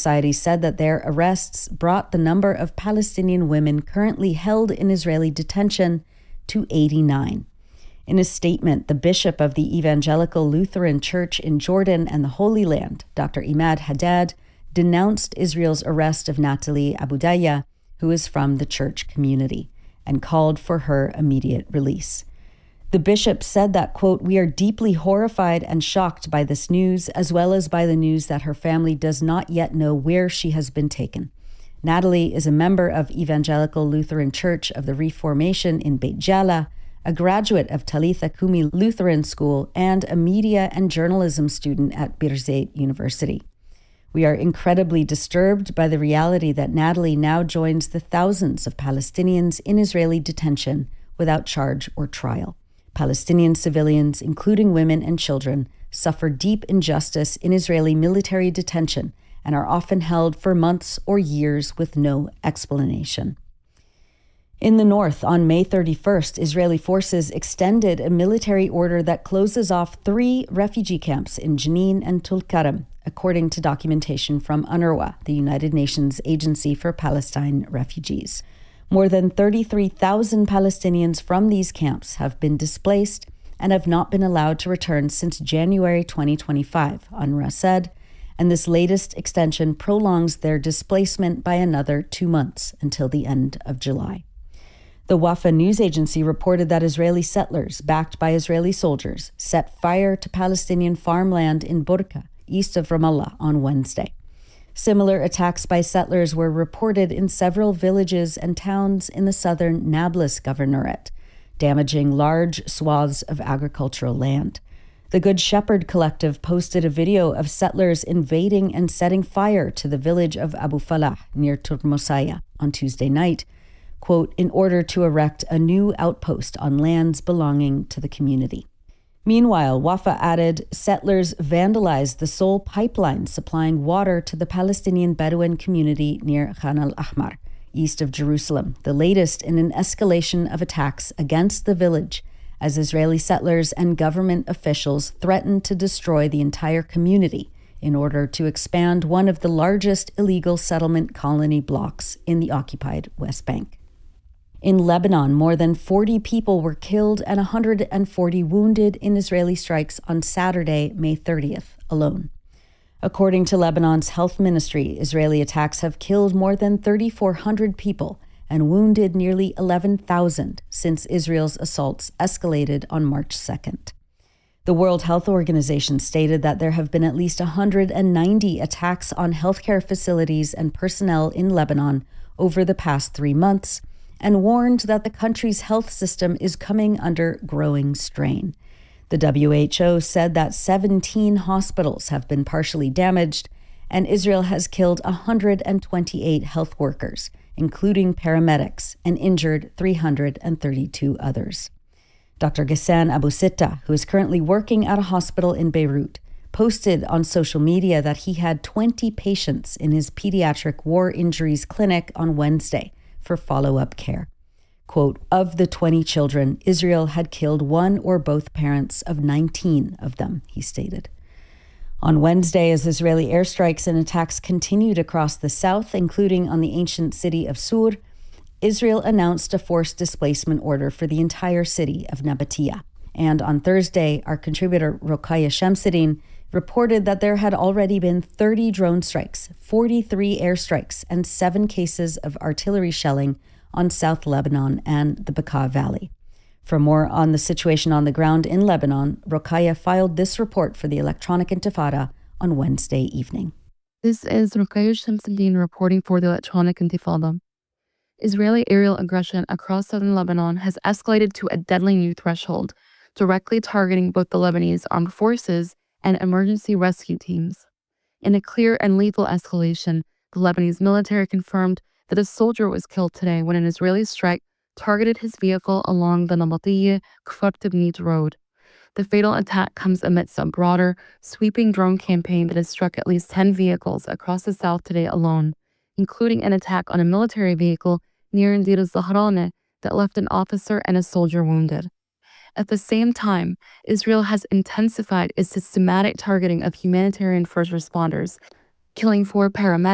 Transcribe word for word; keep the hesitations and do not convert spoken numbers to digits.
Society said that their arrests brought the number of Palestinian women currently held in Israeli detention to eighty-nine. In a statement, the bishop of the Evangelical Lutheran Church in Jordan and the Holy Land, Doctor Imad Haddad, denounced Israel's arrest of Natalie Abudaya, who is from the church community, and called for her immediate release. The bishop said that, quote, "We are deeply horrified and shocked by this news, as well as by the news that her family does not yet know where she has been taken. Natalie is a member of Evangelical Lutheran Church of the Reformation in Beit Jala, a graduate of Talitha Kumi Lutheran School, and a media and journalism student at Birzeit University. We are incredibly disturbed by the reality that Natalie now joins the thousands of Palestinians in Israeli detention without charge or trial. Palestinian civilians, including women and children, suffer deep injustice in Israeli military detention and are often held for months or years with no explanation." In the north, on May thirty-first, Israeli forces extended a military order that closes off three refugee camps in Jenin and Tulkarem, according to documentation from UNRWA, the United Nations Agency for Palestine Refugees. More than thirty-three thousand Palestinians from these camps have been displaced and have not been allowed to return since January twenty twenty-five, UNRWA said, and this latest extension prolongs their displacement by another two months until the end of July. The Wafa news agency reported that Israeli settlers, backed by Israeli soldiers, set fire to Palestinian farmland in Burqa, east of Ramallah, on Wednesday. Similar attacks by settlers were reported in several villages and towns in the southern Nablus governorate, damaging large swaths of agricultural land. The Good Shepherd Collective posted a video of settlers invading and setting fire to the village of Abu Falah near Turmosaya on Tuesday night, quote, "in order to erect a new outpost on lands belonging to the community." Meanwhile, Wafa added, settlers vandalized the sole pipeline supplying water to the Palestinian Bedouin community near Khan al-Ahmar, east of Jerusalem, the latest in an escalation of attacks against the village, as Israeli settlers and government officials threatened to destroy the entire community in order to expand one of the largest illegal settlement colony blocks in the occupied West Bank. In Lebanon, more than forty people were killed and one hundred forty wounded in Israeli strikes on Saturday, May thirtieth, alone. According to Lebanon's health ministry, Israeli attacks have killed more than three thousand four hundred people and wounded nearly eleven thousand since Israel's assaults escalated on March second. The World Health Organization stated that there have been at least one hundred ninety attacks on healthcare facilities and personnel in Lebanon over the past three months, and warned that the country's health system is coming under growing strain. The W H O said that seventeen hospitals have been partially damaged, and Israel has killed one hundred twenty-eight health workers, including paramedics, and injured three hundred thirty-two others. Doctor Ghassan Abu Sitta, who is currently working at a hospital in Beirut, posted on social media that he had twenty patients in his pediatric war injuries clinic on Wednesday for follow-up care. Quote, "Of the twenty children, Israel had killed one or both parents of nineteen of them," he stated. On Wednesday, as Israeli airstrikes and attacks continued across the south, including on the ancient city of Sur, Israel announced a forced displacement order for the entire city of Nabatea. And on Thursday, our contributor Rokhaya Shamsuddin reported that there had already been thirty drone strikes, forty-three airstrikes, and seven cases of artillery shelling on South Lebanon and the Bekaa Valley. For more on the situation on the ground in Lebanon, Rokhaya filed this report for the Electronic Intifada on Wednesday evening. This is Rokhaya Shamsuddin reporting for the Electronic Intifada. Israeli aerial aggression across southern Lebanon has escalated to a deadly new threshold, directly targeting both the Lebanese armed forces and emergency rescue teams. In a clear and lethal escalation, the Lebanese military confirmed that a soldier was killed today when an Israeli strike targeted his vehicle along the Nabatea-Kfar Tibnit road. The fatal attack comes amidst a broader, sweeping drone campaign that has struck at least ten vehicles across the south today alone, including an attack on a military vehicle near Deir el-Zahrane that left an officer and a soldier wounded. At the same time, Israel has intensified its systematic targeting of humanitarian first responders, killing four paramedics